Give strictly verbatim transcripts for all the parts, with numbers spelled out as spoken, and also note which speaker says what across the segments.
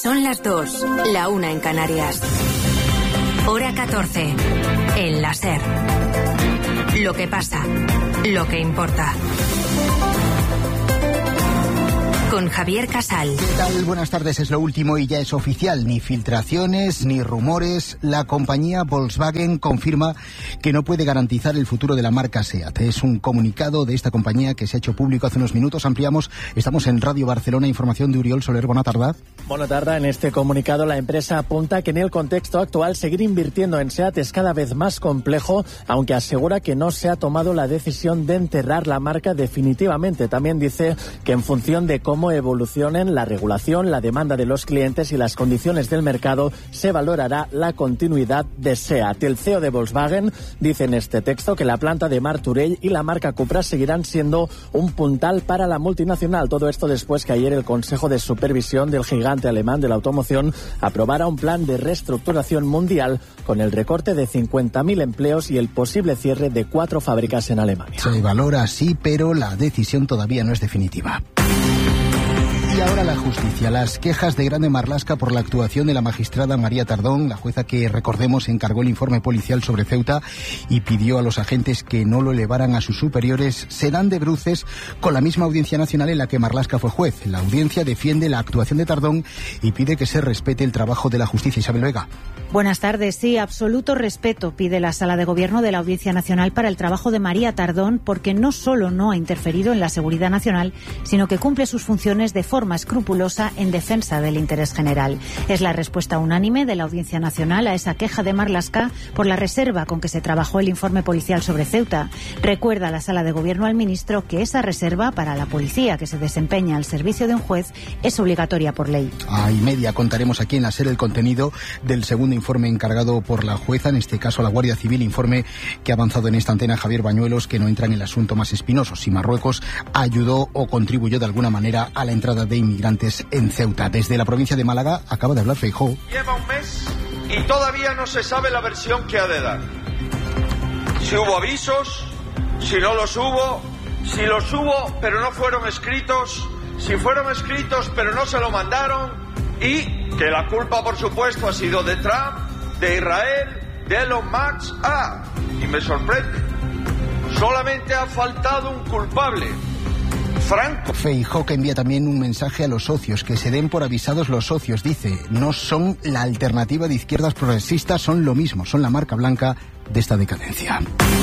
Speaker 1: Son las dos, la una en Canarias. Hora catorce. El la SER. Lo que pasa, lo que importa. Con Javier Casal.
Speaker 2: ¿Qué tal? Buenas tardes. Es lo último y ya es oficial. Ni filtraciones, ni rumores. La compañía Volkswagen confirma que no puede garantizar el futuro de la marca SEAT. Es un comunicado de esta compañía que se ha hecho público hace unos minutos. Ampliamos. Estamos en Radio Barcelona. Información de Uriol Soler. Buena tarde.
Speaker 3: Buena tarde. En este comunicado la empresa apunta que en el contexto actual seguir invirtiendo en SEAT es cada vez más complejo, aunque asegura que no se ha tomado la decisión de enterrar la marca definitivamente. También dice que en función de cómo evolucionen la regulación, la demanda de los clientes y las condiciones del mercado, se valorará la continuidad de SEAT. El C E O de Volkswagen dice en este texto que la planta de Martorell y la marca Cupra seguirán siendo un puntal para la multinacional. Todo esto después que ayer el Consejo de Supervisión del gigante alemán de la automoción aprobara un plan de reestructuración mundial con el recorte de cincuenta mil empleos y el posible cierre de cuatro fábricas en Alemania.
Speaker 2: Se valora así, pero la decisión todavía no es definitiva. Y ahora la justicia. Las quejas de Grande Marlaska por la actuación de la magistrada María Tardón, la jueza que, recordemos, encargó el informe policial sobre Ceuta y pidió a los agentes que no lo elevaran a sus superiores, serán de bruces con la misma Audiencia Nacional en la que Marlaska fue juez. La audiencia defiende la actuación de Tardón y pide que se respete el trabajo de la justicia. Isabel Vega.
Speaker 4: Buenas tardes. Sí, absoluto respeto pide la Sala de Gobierno de la Audiencia Nacional para el trabajo de María Tardón, porque no solo no ha interferido en la seguridad nacional, sino que cumple sus funciones de forma escrupulosa en defensa del interés general. Es la respuesta unánime de la Audiencia Nacional a esa queja de Marlaska por la reserva con que se trabajó el informe policial sobre Ceuta. Recuerda la Sala de Gobierno al ministro que esa reserva para la policía que se desempeña al servicio de un juez es obligatoria por ley.
Speaker 2: A y media contaremos aquí en la SER el contenido del segundo informe encargado por la jueza, en este caso la Guardia Civil, informe que ha avanzado en esta antena Javier Bañuelos, que no entra en el asunto más espinoso, si Marruecos ayudó o contribuyó de alguna manera a la entrada de inmigrantes en Ceuta. Desde la provincia de Málaga acaba de hablar Feijóo.
Speaker 5: Lleva un mes y todavía no se sabe la versión que ha de dar. Si hubo avisos, si no los hubo, si los hubo pero no fueron escritos, si fueron escritos pero no se lo mandaron, y que la culpa, por supuesto, ha sido de Trump, de Israel, de Elon Musk. Ah, y me sorprende, solamente ha faltado un culpable. Franco.
Speaker 2: Feijóo, que envía también un mensaje a los socios, que se den por avisados los socios. Dice, no son la alternativa de izquierdas progresistas, son lo mismo, son la marca blanca de esta decadencia.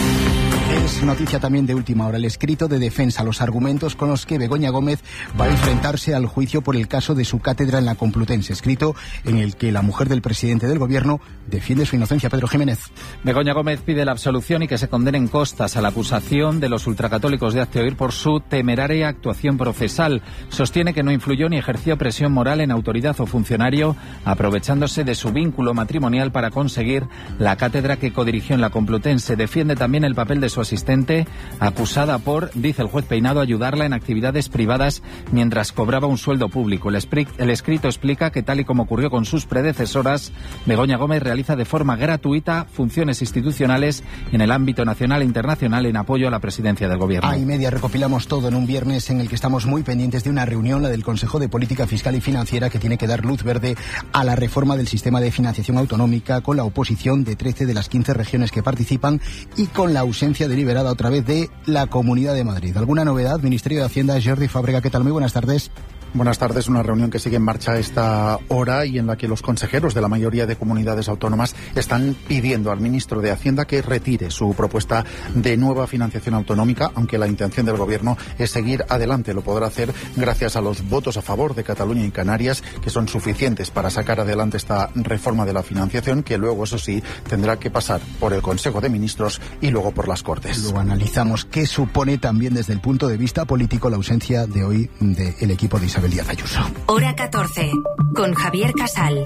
Speaker 2: Es noticia también de última hora el escrito de defensa, los argumentos con los que Begoña Gómez va a enfrentarse al juicio por el caso de su cátedra en la Complutense, escrito en el que la mujer del presidente del gobierno defiende su inocencia. Pedro Jiménez.
Speaker 6: Begoña Gómez pide la absolución y que se condenen costas a la acusación de los ultracatólicos de Hazte Oír por su temeraria actuación procesal. Sostiene que no influyó ni ejerció presión moral en autoridad o funcionario, aprovechándose de su vínculo matrimonial para conseguir la cátedra que codirigió en la Complutense. Defiende también el papel de su asistente, acusada por, dice el juez Peinado, ayudarla en actividades privadas mientras cobraba un sueldo público. El, el escrito explica que, tal y como ocurrió con sus predecesoras, Begoña Gómez realiza de forma gratuita funciones institucionales en el ámbito nacional e internacional en apoyo a la presidencia del gobierno.
Speaker 2: A y media recopilamos todo en un viernes en el que estamos muy pendientes de una reunión, la del Consejo de Política Fiscal y Financiera, que tiene que dar luz verde a la reforma del sistema de financiación autonómica, con la oposición de trece de las quince regiones que participan y con la ausencia deliberada otra vez de la Comunidad de Madrid. ¿Alguna novedad? Ministerio de Hacienda, Jordi Fábrega, ¿qué tal? Muy buenas tardes.
Speaker 7: Buenas tardes. Una reunión que sigue en marcha a esta hora y en la que los consejeros de la mayoría de comunidades autónomas están pidiendo al ministro de Hacienda que retire su propuesta de nueva financiación autonómica, aunque la intención del gobierno es seguir adelante. Lo podrá hacer gracias a los votos a favor de Cataluña y Canarias, que son suficientes para sacar adelante esta reforma de la financiación, que luego, eso sí, tendrá que pasar por el Consejo de Ministros y luego por las Cortes.
Speaker 2: Luego analizamos qué supone también desde el punto de vista político la ausencia de hoy del equipo de Isabel Díaz Ayuso.
Speaker 1: Hora catorce, con Javier Casal.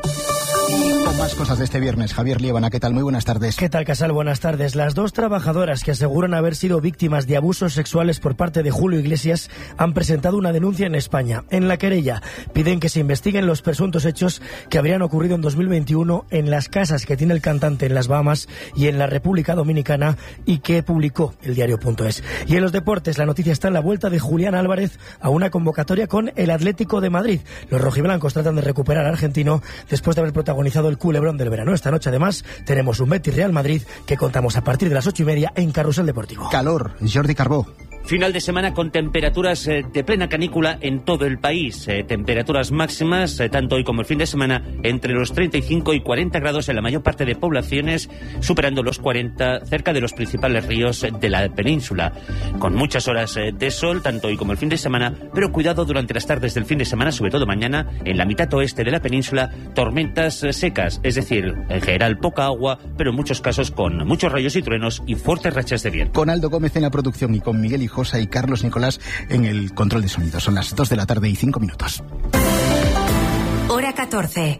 Speaker 2: Con más cosas de este viernes, Javier Liébana, ¿qué tal? Muy buenas tardes.
Speaker 8: ¿Qué tal, Casal? Buenas tardes. Las dos trabajadoras que aseguran haber sido víctimas de abusos sexuales por parte de Julio Iglesias han presentado una denuncia en España. En la querella piden que se investiguen los presuntos hechos que habrían ocurrido en dos mil veintiuno en las casas que tiene el cantante en las Bahamas y en la República Dominicana y que publicó el diario punto es. Y en los deportes, la noticia está en la vuelta de Julián Álvarez a una convocatoria con el Atlético Atlético de Madrid. Los rojiblancos tratan de recuperar al argentino después de haber protagonizado el culebrón del verano. Esta noche, además, tenemos un Betis Real Madrid que contamos a partir de las ocho y media en Carrusel Deportivo.
Speaker 2: Calor, Jordi Carbó.
Speaker 9: Final de semana con temperaturas eh, de plena canícula en todo el país. Eh, temperaturas máximas, eh, tanto hoy como el fin de semana, entre los treinta y cinco y cuarenta grados en la mayor parte de poblaciones, superando los cuarenta cerca de los principales ríos de la península. Con muchas horas eh, de sol, tanto hoy como el fin de semana, pero cuidado durante las tardes del fin de semana, sobre todo mañana, en la mitad oeste de la península, tormentas eh, secas, es decir, en general poca agua, pero en muchos casos con muchos rayos y truenos y fuertes rachas de viento.
Speaker 2: Con Aldo Gómez en la producción y con Miguel Hijosa y Carlos Nicolás en el control de sonido. Son las dos de la tarde y cinco minutos.
Speaker 1: Hora catorce.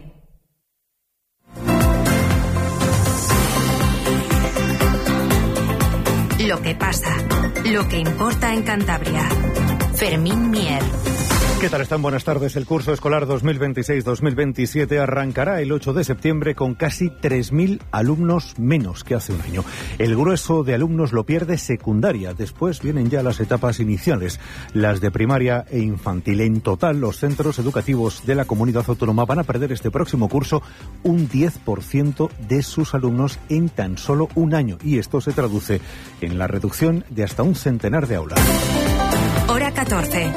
Speaker 1: Lo que pasa, lo que importa en Cantabria. Fermín Mier.
Speaker 10: ¿Qué tal están? Buenas tardes. El curso escolar dos mil veintiséis dos mil veintisiete arrancará el ocho de septiembre con casi tres mil alumnos menos que hace un año. El grueso de alumnos lo pierde secundaria. Después vienen ya las etapas iniciales, las de primaria e infantil. En total, los centros educativos de la comunidad autónoma van a perder este próximo curso un diez por ciento de sus alumnos en tan solo un año. Y esto se traduce en la reducción de hasta un centenar de aulas.
Speaker 1: Hora catorce.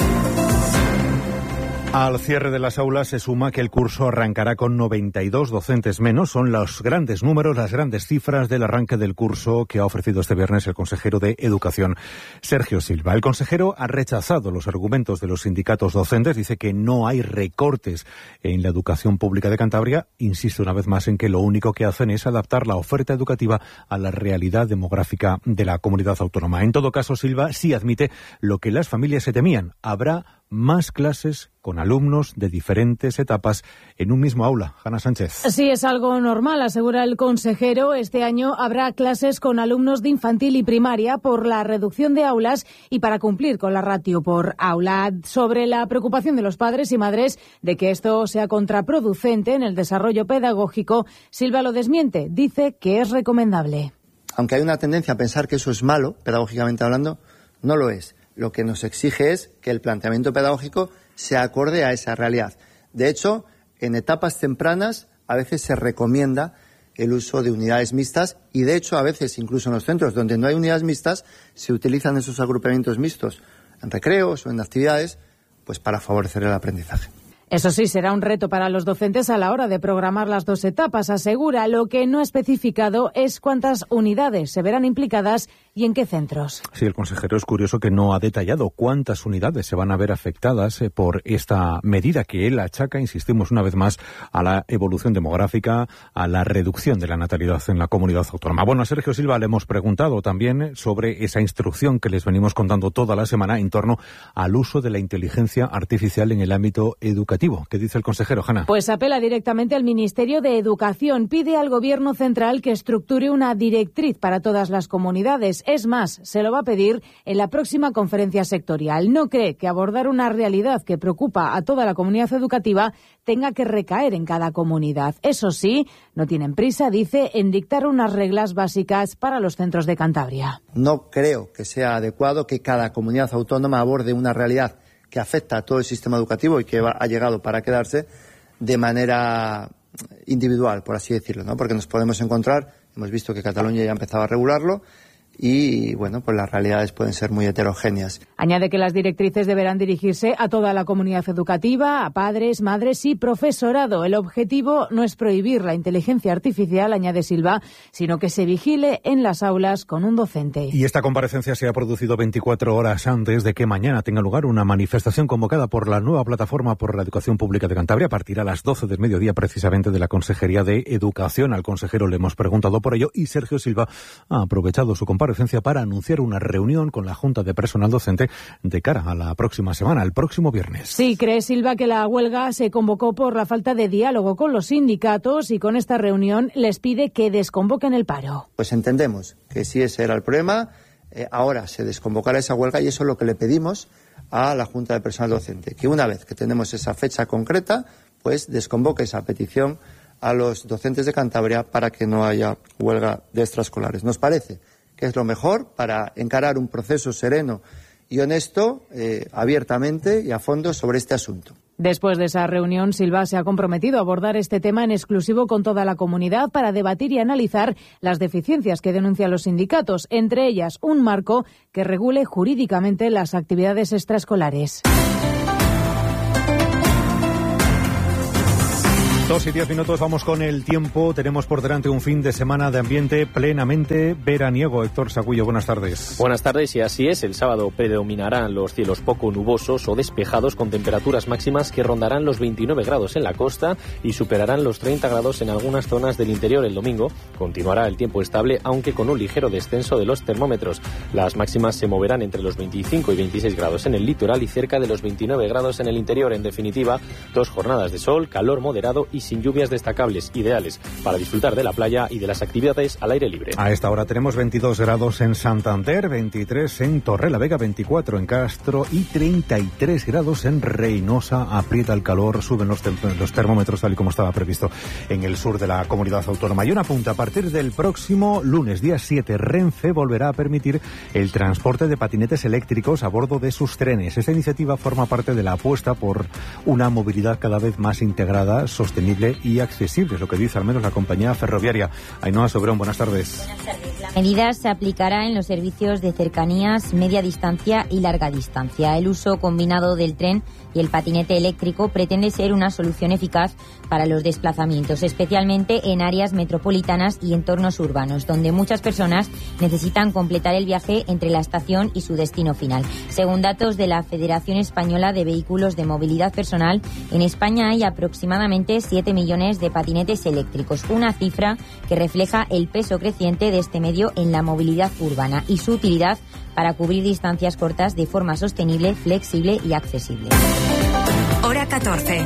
Speaker 10: Al cierre de las aulas se suma que el curso arrancará con noventa y dos docentes menos. Son los grandes números, las grandes cifras del arranque del curso que ha ofrecido este viernes el consejero de Educación, Sergio Silva. El consejero ha rechazado los argumentos de los sindicatos docentes. Dice que no hay recortes en la educación pública de Cantabria. Insiste una vez más en que lo único que hacen es adaptar la oferta educativa a la realidad demográfica de la comunidad autónoma. En todo caso, Silva sí admite lo que las familias se temían. Habrá más clases con alumnos de diferentes etapas en un mismo aula. Hanna Sánchez.
Speaker 11: Sí, es algo normal, asegura el consejero. Este año habrá clases con alumnos de infantil y primaria por la reducción de aulas y para cumplir con la ratio por aula. Sobre la preocupación de los padres y madres de que esto sea contraproducente en el desarrollo pedagógico, Silva lo desmiente. Dice que es recomendable.
Speaker 12: Aunque hay una tendencia a pensar que eso es malo, pedagógicamente hablando, no lo es. Lo que nos exige es que el planteamiento pedagógico se acorde a esa realidad. De hecho, en etapas tempranas a veces se recomienda el uso de unidades mixtas y, de hecho, a veces incluso en los centros donde no hay unidades mixtas se utilizan esos agrupamientos mixtos en recreos o en actividades pues para favorecer el aprendizaje.
Speaker 11: Eso sí, será un reto para los docentes a la hora de programar las dos etapas, asegura. Lo que no ha especificado es cuántas unidades se verán implicadas y en qué centros.
Speaker 10: Sí, el consejero es curioso que no ha detallado cuántas unidades se van a ver afectadas eh, por esta medida que él achaca, insistimos una vez más, a la evolución demográfica, a la reducción de la natalidad en la comunidad autónoma. Bueno, a Sergio Silva le hemos preguntado también sobre esa instrucción que les venimos contando toda la semana en torno al uso de la inteligencia artificial en el ámbito educativo. ¿Qué dice el consejero, Hanna?
Speaker 11: Pues apela directamente al Ministerio de Educación. Pide al Gobierno central que estructure una directriz para todas las comunidades. Es más, se lo va a pedir en la próxima conferencia sectorial. No cree que abordar una realidad que preocupa a toda la comunidad educativa tenga que recaer en cada comunidad. Eso sí, no tienen prisa, dice, en dictar unas reglas básicas para los centros de Cantabria.
Speaker 12: No creo que sea adecuado que cada comunidad autónoma aborde una realidad que afecta a todo el sistema educativo y que va, ha llegado para quedarse de manera individual, por así decirlo, ¿no? Porque nos podemos encontrar, hemos visto que Cataluña ya empezaba a regularlo y, bueno, pues las realidades pueden ser muy heterogéneas.
Speaker 11: Añade que las directrices deberán dirigirse a toda la comunidad educativa, a padres, madres y profesorado. El objetivo no es prohibir la inteligencia artificial, añade Silva, sino que se vigile en las aulas con un docente.
Speaker 10: Y esta comparecencia se ha producido veinticuatro horas antes de que mañana tenga lugar una manifestación convocada por la nueva plataforma por la educación pública de Cantabria. Partirá a las doce del mediodía precisamente de la Consejería de Educación. Al consejero le hemos preguntado por ello y Sergio Silva ha aprovechado su comparecencia para anunciar una reunión con la Junta de Personal Docente de cara a la próxima semana, el próximo viernes.
Speaker 11: Sí, cree Silva que la huelga se convocó por la falta de diálogo con los sindicatos y con esta reunión les pide que desconvoquen el paro.
Speaker 12: Pues entendemos que si ese era el problema, eh, ahora se desconvocará esa huelga y eso es lo que le pedimos a la Junta de Personal Docente, que una vez que tenemos esa fecha concreta, pues desconvoque esa petición a los docentes de Cantabria para que no haya huelga de extraescolares. Nos parece que es lo mejor para encarar un proceso sereno y honesto, eh, abiertamente y a fondo sobre este asunto.
Speaker 11: Después de esa reunión, Silva se ha comprometido a abordar este tema en exclusivo con toda la comunidad para debatir y analizar las deficiencias que denuncian los sindicatos, entre ellas un marco que regule jurídicamente las actividades extraescolares.
Speaker 10: Dos y diez minutos, vamos con el tiempo. Tenemos por delante un fin de semana de ambiente plenamente veraniego. Héctor Sagüillo, buenas tardes.
Speaker 13: Buenas tardes, y así es. El sábado predominarán los cielos poco nubosos o despejados con temperaturas máximas que rondarán los veintinueve grados en la costa y superarán los treinta grados en algunas zonas del interior. El domingo continuará el tiempo estable, aunque con un ligero descenso de los termómetros. Las máximas se moverán entre los veinticinco y veintiséis grados en el litoral y cerca de los veintinueve grados en el interior. En definitiva, dos jornadas de sol, calor moderado y sin lluvias destacables, ideales para disfrutar de la playa y de las actividades al aire libre.
Speaker 10: A esta hora tenemos veintidós grados en Santander, veintitrés en Torrelavega, veinticuatro en Castro y treinta y tres grados en Reynosa. Aprieta el calor, suben los, los termómetros tal y como estaba previsto en el sur de la comunidad autónoma. Y una punta, a partir del próximo lunes, día siete, Renfe volverá a permitir el transporte de patinetes eléctricos a bordo de sus trenes. Esta iniciativa forma parte de la apuesta por una movilidad cada vez más integrada, sostenible y accesible, es lo que dice al menos la compañía ferroviaria. Ainhoa Sobrón, buenas tardes.
Speaker 14: Buenas tardes. La medida se aplicará en los servicios de cercanías, media distancia y larga distancia. El uso combinado del tren y el patinete eléctrico pretende ser una solución eficaz para los desplazamientos, especialmente en áreas metropolitanas y entornos urbanos, donde muchas personas necesitan completar el viaje entre la estación y su destino final. Según datos de la Federación Española de Vehículos de Movilidad Personal, en España hay aproximadamente siete millones de patinetes eléctricos, una cifra que refleja el peso creciente de este medio en la movilidad urbana y su utilidad para cubrir distancias cortas de forma sostenible, flexible y accesible.
Speaker 1: Hora catorce.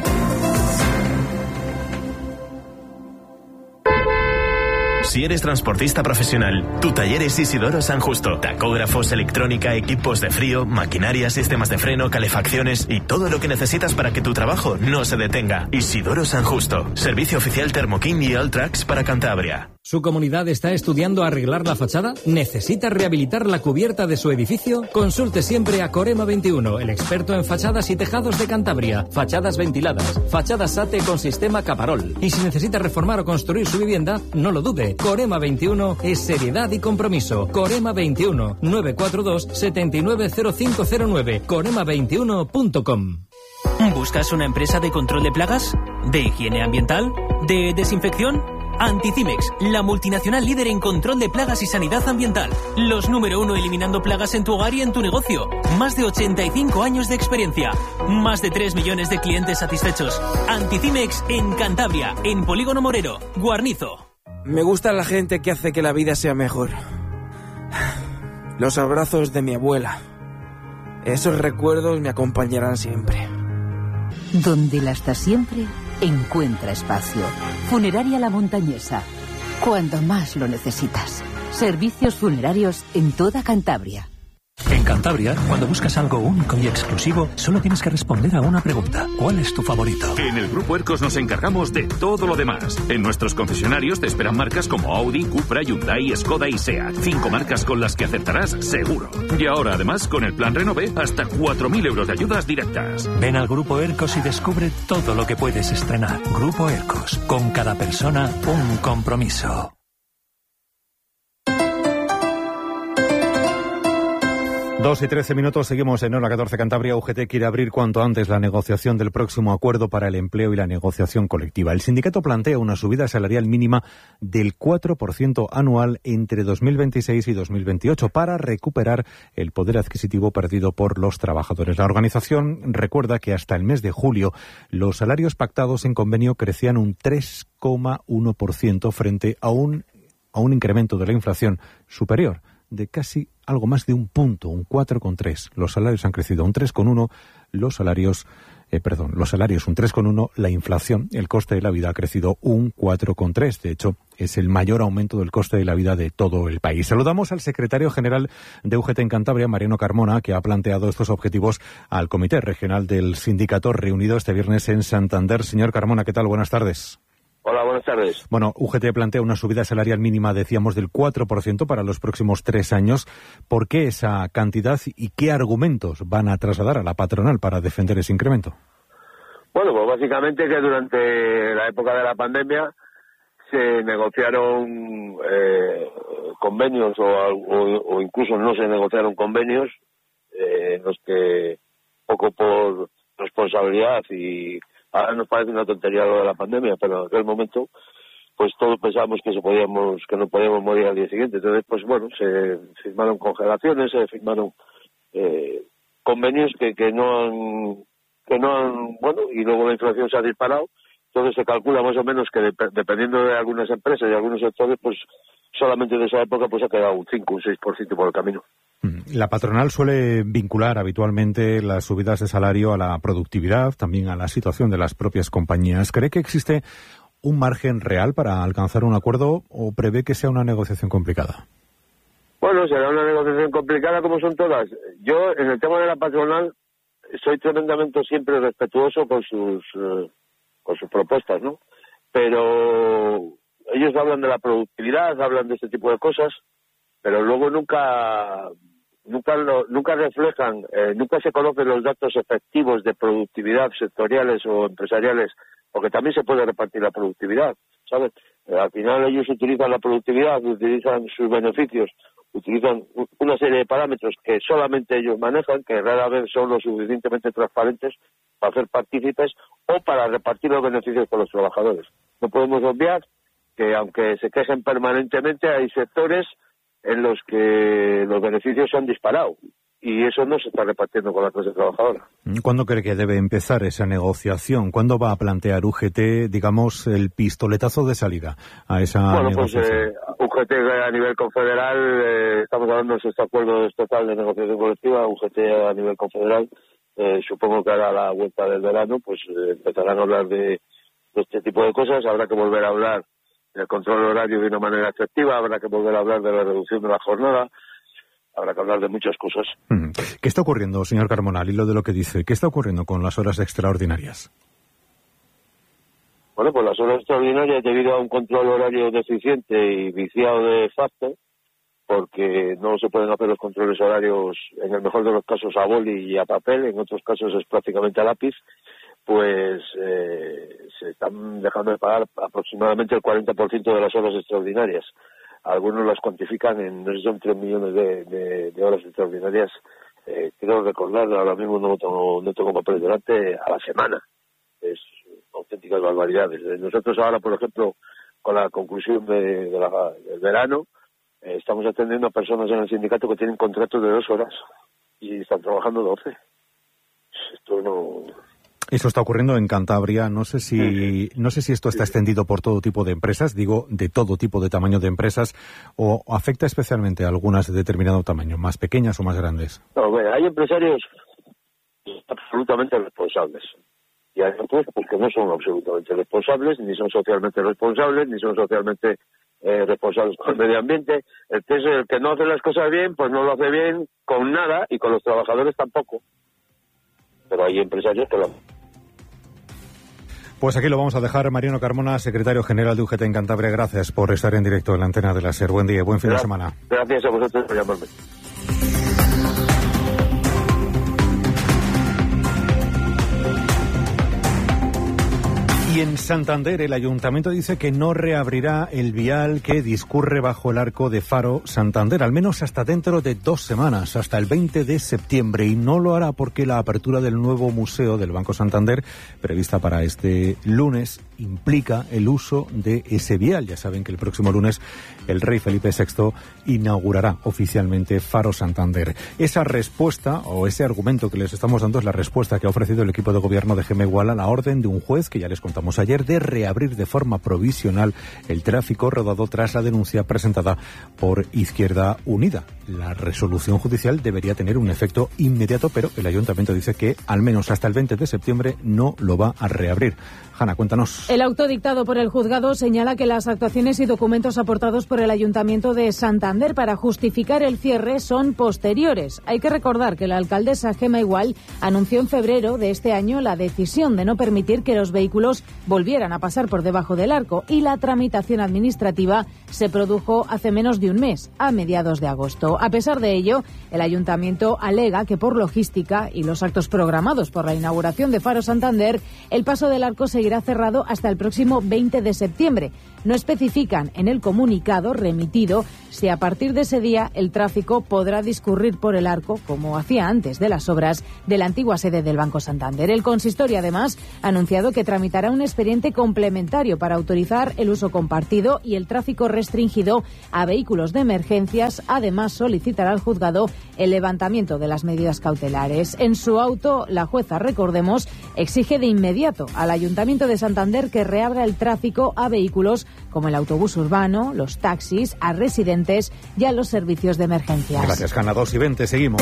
Speaker 15: Si eres transportista profesional, tu taller es Isidoro San Justo. Tacógrafos, electrónica, equipos de frío, maquinaria, sistemas de freno, calefacciones y todo lo que necesitas para que tu trabajo no se detenga. Isidoro San Justo. Servicio oficial Thermokin y Alltrax para Cantabria.
Speaker 16: ¿Su comunidad está estudiando arreglar la fachada? ¿Necesita rehabilitar la cubierta de su edificio? Consulte siempre a Corema veintiuno, el experto en fachadas y tejados de Cantabria. Fachadas ventiladas, fachadas SATE con sistema Caparol. Y si necesita reformar o construir su vivienda, no lo dude. Corema veintiuno es seriedad y compromiso. Corema veintiuno, nueve cuatro dos, siete nueve cero cinco cero nueve. corema veintiuno punto com.
Speaker 17: ¿Buscas una empresa de control de plagas? ¿De higiene ambiental? ¿De desinfección? Anticimex, la multinacional líder en control de plagas y sanidad ambiental. Los número uno eliminando plagas en tu hogar y en tu negocio. Más de ochenta y cinco años de experiencia. Más de tres millones de clientes satisfechos. Anticimex en Cantabria, en Polígono Morero, Guarnizo.
Speaker 18: Me gusta la gente que hace que la vida sea mejor. Los abrazos de mi abuela. Esos recuerdos me acompañarán siempre.
Speaker 19: Donde la está siempre, encuentra espacio. Funeraria La Montañesa. Cuando más lo necesitas. Servicios funerarios en toda Cantabria.
Speaker 20: En Cantabria, cuando buscas algo único y exclusivo, solo tienes que responder a una pregunta. ¿Cuál es tu favorito?
Speaker 21: En el Grupo Ercos nos encargamos de todo lo demás. En nuestros concesionarios te esperan marcas como Audi, Cupra, Hyundai, Skoda y SEAT. Cinco marcas con las que acertarás seguro. Y ahora, además, con el plan Renove, hasta cuatro mil euros de ayudas directas.
Speaker 20: Ven al Grupo Ercos y descubre todo lo que puedes estrenar. Grupo Ercos. Con cada persona, un compromiso.
Speaker 10: Dos y trece minutos, seguimos en Hora catorce Cantabria. U G T quiere abrir cuanto antes la negociación del próximo acuerdo para el empleo y la negociación colectiva. El sindicato plantea una subida salarial mínima del cuatro por ciento anual entre dos mil veintiséis y dos mil veintiocho para recuperar el poder adquisitivo perdido por los trabajadores. La organización recuerda que hasta el mes de julio los salarios pactados en convenio crecían un tres coma uno por ciento frente a un, a un incremento de la inflación superior de casi algo más de un punto, un cuatro coma tres. Los salarios han crecido un tres coma uno, los salarios, eh, perdón, los salarios un tres coma uno, la inflación, el coste de la vida ha crecido un cuatro coma tres. De hecho, es el mayor aumento del coste de la vida de todo el país. Saludamos al secretario general de U G T en Cantabria, Mariano Carmona, que ha planteado estos objetivos al Comité Regional del Sindicato reunido este viernes en Santander. Señor Carmona, ¿qué tal? Buenas tardes.
Speaker 3: Hola, buenas tardes.
Speaker 10: Bueno, U G T plantea una subida salarial mínima, decíamos, del cuatro por ciento para los próximos tres años. ¿Por qué esa cantidad y qué argumentos van a trasladar a la patronal para defender ese incremento?
Speaker 3: Bueno, pues básicamente que durante la época de la pandemia se negociaron eh, convenios o, o, o incluso no se negociaron convenios eh, en los que poco por responsabilidad y ahora nos parece una tontería lo de la pandemia, pero en aquel momento pues todos pensábamos que se podíamos que no podíamos morir al día siguiente. Entonces, pues bueno, se firmaron congelaciones, se firmaron eh, convenios que, que no han que no han, bueno, y luego la inflación se ha disparado. Entonces se calcula más o menos que dep- dependiendo de algunas empresas y algunos sectores, pues solamente de esa época pues ha quedado un cinco, un seis por ciento por el camino.
Speaker 10: La patronal suele vincular habitualmente las subidas de salario a la productividad, también a la situación de las propias compañías. ¿Cree que existe un margen real para alcanzar un acuerdo o prevé que sea una negociación complicada?
Speaker 3: Bueno, será una negociación complicada como son todas. Yo, en el tema de la patronal, soy tremendamente siempre respetuoso con sus eh, con sus propuestas, ¿no? Pero ellos hablan de la productividad, hablan de este tipo de cosas, pero luego nunca nunca lo, nunca reflejan, eh, nunca se conocen los datos efectivos de productividad sectoriales o empresariales, porque también se puede repartir la productividad, ¿sabes? Eh, al final ellos utilizan la productividad, utilizan sus beneficios, utilizan una serie de parámetros que solamente ellos manejan, que rara vez son lo suficientemente transparentes para hacer partícipes o para repartir los beneficios con los trabajadores. No podemos obviar que aunque se quejen permanentemente, hay sectores en los que los beneficios se han disparado y eso no se está repartiendo con la clase trabajadora.
Speaker 10: ¿Cuándo cree que debe empezar esa negociación? ¿Cuándo va a plantear U G T, digamos, el pistoletazo de salida a esa
Speaker 3: bueno,
Speaker 10: negociación?
Speaker 3: Bueno, pues eh, U G T a nivel confederal, eh, estamos hablando de este acuerdo total de negociación colectiva, U G T a nivel confederal, eh, supongo que hará la vuelta del verano, pues eh, empezarán a hablar de, de este tipo de cosas, habrá que volver a hablar del control horario de una manera efectiva, habrá que volver a hablar de la reducción de la jornada, habrá que hablar de muchas cosas.
Speaker 10: ¿Qué está ocurriendo, señor Carmona, al hilo de lo que dice? ¿Qué está ocurriendo con las horas extraordinarias?
Speaker 3: Bueno, pues las horas extraordinarias debido a un control horario deficiente y viciado de facto, porque no se pueden hacer los controles horarios, en el mejor de los casos a boli y a papel, en otros casos es prácticamente a lápiz, pues eh, se están dejando de pagar aproximadamente el cuarenta por ciento de las horas extraordinarias. Algunos las cuantifican en, no sé si son tres millones de, de, de horas extraordinarias, eh, quiero recordar, ahora mismo no tengo, no tengo papeles delante, a la semana. Es auténticas barbaridades. Nosotros ahora, por ejemplo, con la conclusión de, de la, del verano, eh, estamos atendiendo a personas en el sindicato que tienen contratos de dos horas y están trabajando doce. Esto no...
Speaker 10: Eso está ocurriendo en Cantabria. No sé si no sé si esto está extendido por todo tipo de empresas, digo, de todo tipo de tamaño de empresas, o afecta especialmente a algunas de determinado tamaño, más pequeñas o más grandes.
Speaker 3: No, bueno, hay empresarios absolutamente responsables y hay otros pues, que no son absolutamente responsables, ni son socialmente responsables, ni son socialmente eh, responsables con el medio ambiente. El que, es el que no hace las cosas bien, pues no lo hace bien con nada y con los trabajadores tampoco. Pero hay empresarios que lo...
Speaker 10: Pues aquí lo vamos a dejar. Mariano Carmona, secretario general de U G T en Cantabria, gracias por estar en directo en la antena de la SER. Buen día, buen fin
Speaker 3: Gracias.
Speaker 10: de semana.
Speaker 3: Gracias a vosotros por llamarme.
Speaker 10: Y en Santander el ayuntamiento dice que no reabrirá el vial que discurre bajo el arco de Faro Santander, al menos hasta dentro de dos semanas, hasta el veinte de septiembre, y no lo hará porque la apertura del nuevo museo del Banco Santander, prevista para este lunes, implica el uso de ese vial. Ya saben que el próximo lunes el rey Felipe sexto inaugurará oficialmente Faro Santander. Esa respuesta, o ese argumento que les estamos dando, es la respuesta que ha ofrecido el equipo de gobierno de Geme Igual a la orden de un juez, que ya les contamos ayer, de reabrir de forma provisional el tráfico rodado tras la denuncia presentada por Izquierda Unida. la resolución judicial debería tener un efecto inmediato, pero el ayuntamiento dice que al menos hasta el veinte de septiembre no lo va a reabrir. Hanna, cuéntanos.
Speaker 11: El auto dictado por el juzgado señala que las actuaciones y documentos aportados por el Ayuntamiento de Santander para justificar el cierre son posteriores. Hay que recordar que la alcaldesa Gema Igual anunció en febrero de este año la decisión de no permitir que los vehículos volvieran a pasar por debajo del arco, y la tramitación administrativa se produjo hace menos de un mes, a mediados de agosto. A pesar de ello, el Ayuntamiento alega que por logística y los actos programados por la inauguración de Faro Santander, el paso del arco seguirá cerrado hasta el próximo veinte de septiembre. No especifican en el comunicado remitido si a partir de ese día el tráfico podrá discurrir por el arco, como hacía antes de las obras de la antigua sede del Banco Santander. El consistorio, además, ha anunciado que tramitará un expediente complementario para autorizar el uso compartido y el tráfico restringido a vehículos de emergencias. Además, solicitará al juzgado el levantamiento de las medidas cautelares. En su auto, la jueza, recordemos, exige de inmediato al Ayuntamiento de Santander que reabra el tráfico a vehículos como el autobús urbano, los taxis, a residentes y a los servicios de emergencias.
Speaker 10: Gracias, Hanna. dos y veinte, seguimos.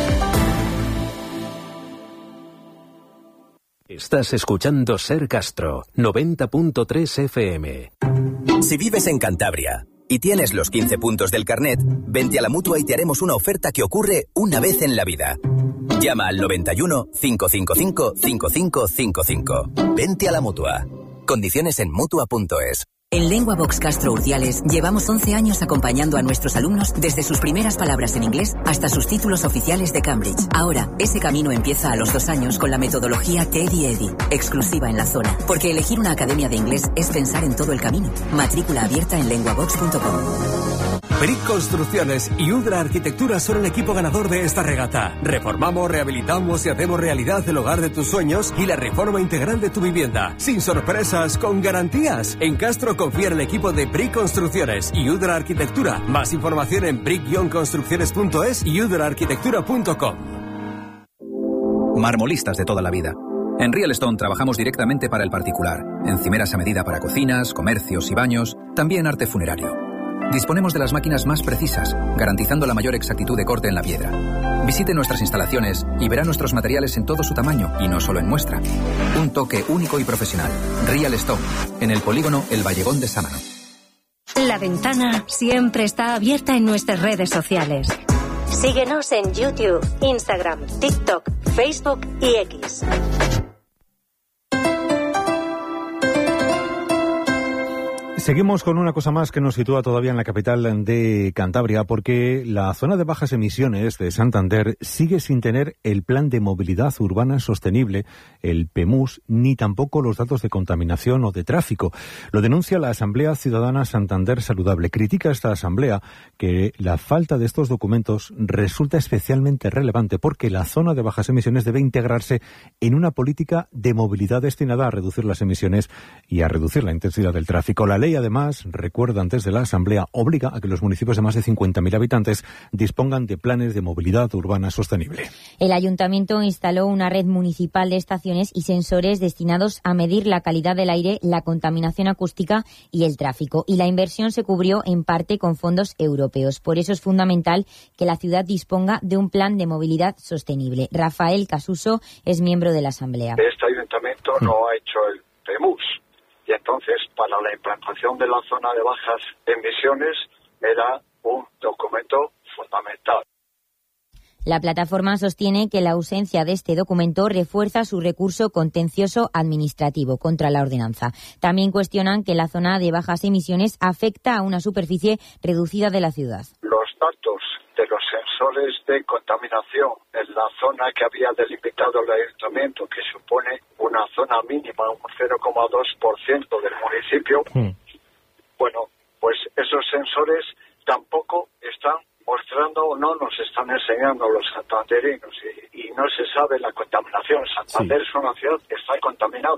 Speaker 4: Estás escuchando Ser Castro, noventa punto tres F M.
Speaker 22: Si vives en Cantabria y tienes los quince puntos del carnet, vente a la Mutua y te haremos una oferta que ocurre una vez en la vida. Llama al noventa y uno, cinco cinco cinco, cinco cinco cinco cinco. Vente a la Mutua. Condiciones en mutua punto es.
Speaker 23: En LenguaVox Castro Urdiales llevamos once años acompañando a nuestros alumnos desde sus primeras palabras en inglés hasta sus títulos oficiales de Cambridge. Ahora, ese camino empieza a los dos años con la metodología Teddy Eddy, exclusiva en la zona. Porque elegir una academia de inglés es pensar en todo el camino. Matrícula abierta en lenguavox punto com.
Speaker 24: Brick Construcciones y Udra Arquitectura son el equipo ganador de esta regata. Reformamos, rehabilitamos y hacemos realidad el hogar de tus sueños y la reforma integral de tu vivienda. Sin sorpresas, con garantías. En Castro confía en el equipo de Brick Construcciones y Udra Arquitectura. Más información en brick construcciones punto es y udra arquitectura punto com.
Speaker 25: Marmolistas de toda la vida. En Real Stone trabajamos directamente para el particular. Encimeras a medida para cocinas, comercios y baños. También arte funerario. Disponemos de las máquinas más precisas, garantizando la mayor exactitud de corte en la piedra. Visite nuestras instalaciones y verá nuestros materiales en todo su tamaño y no solo en muestra. Un toque único y profesional. Real Stone, en el polígono El Vallegón de Sámano.
Speaker 1: La ventana siempre está abierta en nuestras redes sociales. Síguenos en YouTube, Instagram, TikTok, Facebook y X.
Speaker 10: Seguimos con una cosa más que nos sitúa todavía en la capital de Cantabria, porque la zona de bajas emisiones de Santander sigue sin tener el Plan de Movilidad Urbana Sostenible, el P M U S, ni tampoco los datos de contaminación o de tráfico. Lo denuncia la Asamblea Ciudadana Santander Saludable. Critica esta asamblea que la falta de estos documentos resulta especialmente relevante porque la zona de bajas emisiones debe integrarse en una política de movilidad destinada a reducir las emisiones y a reducir la intensidad del tráfico. La ley, además, recuerdan desde la Asamblea, obliga a que los municipios de más de cincuenta mil habitantes dispongan de planes de movilidad urbana sostenible.
Speaker 14: El Ayuntamiento instaló una red municipal de estaciones y sensores destinados a medir la calidad del aire, la contaminación acústica y el tráfico. Y la inversión se cubrió en parte con fondos europeos. Por eso es fundamental que la ciudad disponga de un plan de movilidad sostenible. Rafael Casuso es miembro de la Asamblea.
Speaker 26: Este Ayuntamiento no ha hecho el P M U S. Y entonces, para la implantación de la zona de bajas emisiones, era un documento fundamental.
Speaker 14: La plataforma sostiene que la ausencia de este documento refuerza su recurso contencioso administrativo contra la ordenanza. También cuestionan que la zona de bajas emisiones afecta a una superficie reducida de la ciudad.
Speaker 26: Los datos de los sensores de contaminación en la zona que había delimitado el ayuntamiento, que supone una zona mínima, un cero coma dos por ciento del municipio, mm. bueno, pues esos sensores tampoco están mostrando o no nos están enseñando a los santanderinos y, y no se sabe la contaminación. Santander sí. Es una ciudad que está contaminada.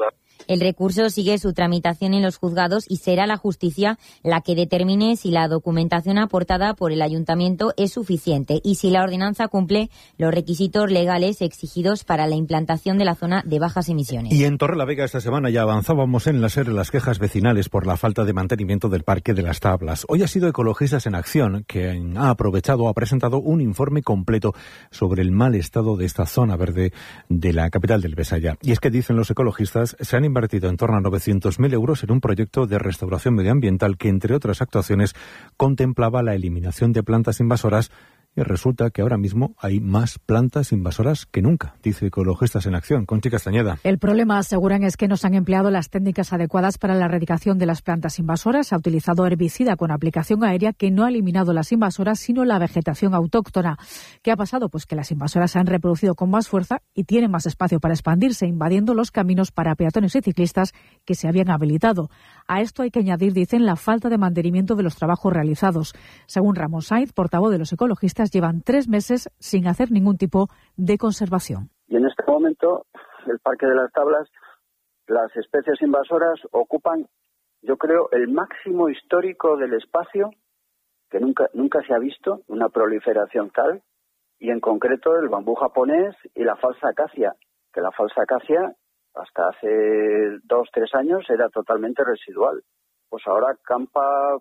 Speaker 14: El recurso sigue su tramitación en los juzgados y será la justicia la que determine si la documentación aportada por el ayuntamiento es suficiente y si la ordenanza cumple los requisitos legales exigidos para la implantación de la zona de bajas emisiones.
Speaker 10: Y en Torrelavega esta semana ya avanzábamos en la SER las quejas vecinales por la falta de mantenimiento del Parque de las Tablas. Hoy ha sido Ecologistas en Acción quien ha aprovechado, ha presentado un informe completo sobre el mal estado de esta zona verde de la capital del Besaya. Y es que, dicen los ecologistas, se han invertido en torno a novecientos mil euros en un proyecto de restauración medioambiental que, entre otras actuaciones, contemplaba la eliminación de plantas invasoras. Y resulta que ahora mismo hay más plantas invasoras que nunca, dice Ecologistas en Acción. Conchi Castañeda.
Speaker 2: El problema, aseguran, es que no se han empleado las técnicas adecuadas para la erradicación de las plantas invasoras. Se ha utilizado herbicida con aplicación aérea que no ha eliminado las invasoras, sino la vegetación autóctona. ¿Qué ha pasado? Pues que las invasoras se han reproducido con más fuerza y tienen más espacio para expandirse, invadiendo los caminos para peatones y ciclistas que se habían habilitado. A esto hay que añadir, dicen, la falta de mantenimiento de los trabajos realizados. Según Ramón Sainz, portavoz de los ecologistas, llevan tres meses sin hacer ningún tipo de conservación.
Speaker 5: Y en este momento, el Parque de las Tablas, las especies invasoras ocupan, yo creo, el máximo histórico del espacio, que nunca, nunca se ha visto una proliferación tal, y en concreto el bambú japonés y la falsa acacia, que la falsa acacia hasta hace dos, tres años era totalmente residual. Pues ahora campa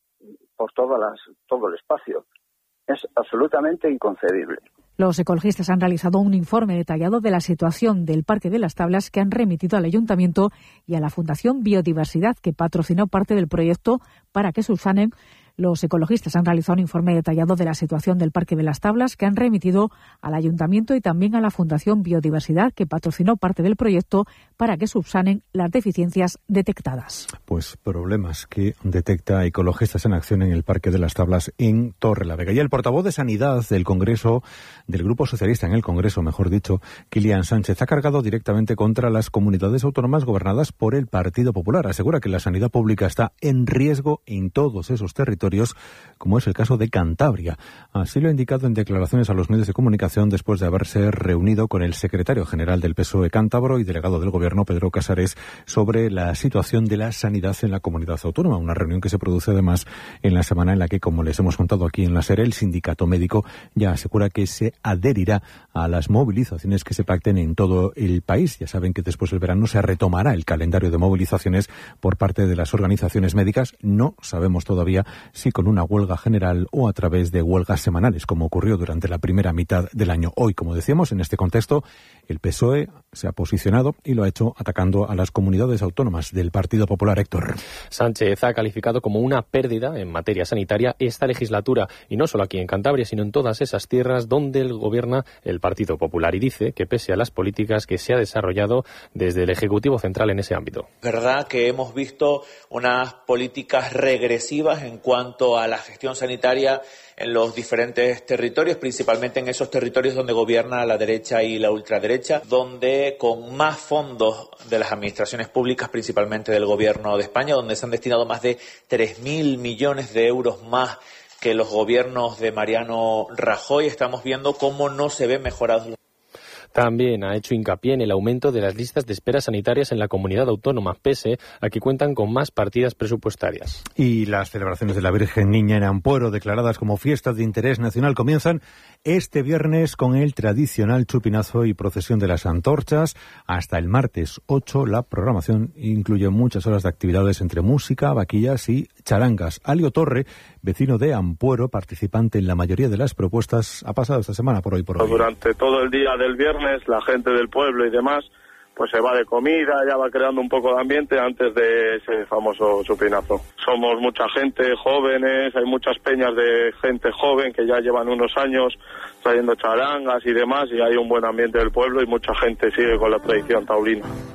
Speaker 5: por todas las, todo el espacio. Es absolutamente inconcebible.
Speaker 2: Los ecologistas han realizado un informe detallado de la situación del Parque de las Tablas que han remitido al Ayuntamiento y a la Fundación Biodiversidad, que patrocinó parte del proyecto para que subsanen. Los ecologistas han realizado un informe detallado de la situación del Parque de las Tablas que han remitido al Ayuntamiento y también a la Fundación Biodiversidad, que patrocinó parte del proyecto para que subsanen las deficiencias detectadas.
Speaker 10: Pues problemas que detecta Ecologistas en Acción en el Parque de las Tablas en Torrelavega. Y el portavoz de Sanidad del Congreso, del Grupo Socialista en el Congreso, mejor dicho, Kilian Sánchez, ha cargado directamente contra las comunidades autónomas gobernadas por el Partido Popular. Asegura que la sanidad pública está en riesgo en todos esos territorios, como es el caso de Cantabria. Así lo ha indicado en declaraciones a los medios de comunicación después de haberse reunido con el secretario general del P S O E cántabro y delegado del Gobierno, Pedro Casares, sobre la situación de la sanidad en la comunidad autónoma. Una reunión que se produce además en la semana en la que, como les hemos contado aquí en la SER, el sindicato médico ya asegura que se adherirá a las movilizaciones que se pacten en todo el país. Ya saben que después del verano se retomará el calendario de movilizaciones por parte de las organizaciones médicas. No sabemos todavía si con una huelga general o a través de huelgas semanales, como ocurrió durante la primera mitad del año. Hoy, como decíamos, en este contexto, el P S O E se ha posicionado y lo ha hecho atacando a las comunidades autónomas del Partido Popular. Héctor.
Speaker 13: Sánchez ha calificado como una pérdida en materia sanitaria esta legislatura, y no solo aquí en Cantabria, sino en todas esas tierras donde gobierna el Partido Popular, y dice que pese a las políticas que se ha desarrollado desde el Ejecutivo Central en ese ámbito.
Speaker 6: Verdad que hemos visto unas políticas regresivas en cuanto a la gestión sanitaria en los diferentes territorios, principalmente en esos territorios donde gobierna la derecha y la ultraderecha, donde con más fondos de las administraciones públicas, principalmente del Gobierno de España, donde se han destinado más de tres mil millones de euros más que los gobiernos de Mariano Rajoy, estamos viendo cómo no se ven mejorados los.
Speaker 13: También ha hecho hincapié en el aumento de las listas de espera sanitarias en la comunidad autónoma, pese a que cuentan con más partidas presupuestarias.
Speaker 10: Y las celebraciones de la Virgen Niña en Ampuero, declaradas como fiestas de interés nacional, comienzan este viernes con el tradicional chupinazo y procesión de las antorchas. Hasta el martes ocho, la programación incluye muchas horas de actividades entre música, vaquillas y charangas. Alio Torre, vecino de Ampuero, participante en la mayoría de las propuestas, ha pasado esta semana por hoy por hoy.
Speaker 7: Durante todo el día del viernes, la gente del pueblo y demás, pues se va de comida, ya va creando un poco de ambiente antes de ese famoso chupinazo. Somos mucha gente, jóvenes, hay muchas peñas de gente joven que ya llevan unos años trayendo charangas y demás, y hay un buen ambiente del pueblo y mucha gente sigue con la tradición taurina.